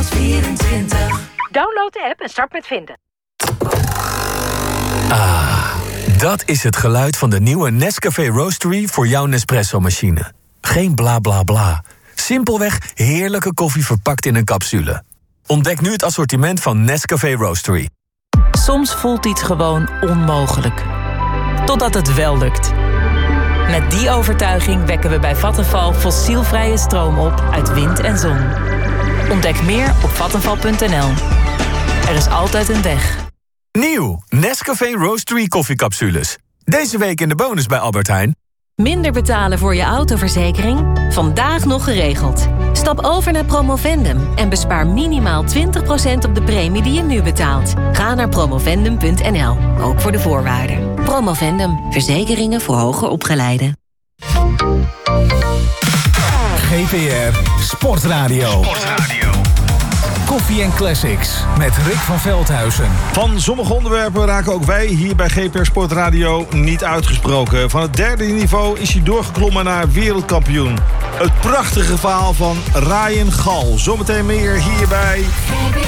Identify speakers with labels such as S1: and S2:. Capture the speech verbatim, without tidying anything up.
S1: vierentwintig.
S2: Download de app en start met vinden.
S3: Ah, dat is het geluid van de nieuwe Nescafé Roastery voor jouw Nespresso-machine. Geen bla bla bla. Simpelweg heerlijke koffie verpakt in een capsule. Ontdek nu het assortiment van Nescafé Roastery.
S4: Soms voelt iets gewoon onmogelijk. Totdat het wel lukt. Met die overtuiging wekken we bij Vattenfall fossielvrije stroom op uit wind en zon. Ontdek meer op vattenfall punt n l. Er is altijd een weg.
S3: Nieuw Nescafé Roastery koffiecapsules. Deze week in de bonus bij Albert Heijn.
S5: Minder betalen voor je autoverzekering? Vandaag nog geregeld. Stap over naar Promovendum en bespaar minimaal twintig procent op de premie die je nu betaalt. Ga naar promovendum punt n l, ook voor de voorwaarden. Promovendum, verzekeringen voor hoger opgeleiden.
S6: G P R Sportradio. Sportradio. Koffie en Classics met Rick van Veldhuizen.
S7: Van sommige onderwerpen raken ook wij hier bij G P R Sportradio niet uitgesproken. Van het derde niveau is hij doorgeklommen naar wereldkampioen. Het prachtige verhaal van Ryan Gal. Zometeen meer hierbij